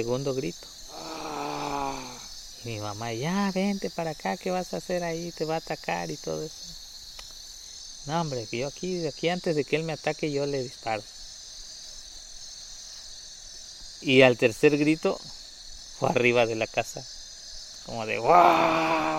Segundo grito. Y mi mamá, ya, vente para acá, ¿qué vas a hacer ahí? Te va a atacar y todo eso. No, hombre, que yo aquí antes de que él me ataque, yo le disparo. Y al tercer grito, fue arriba de la casa. Como de ¡guau!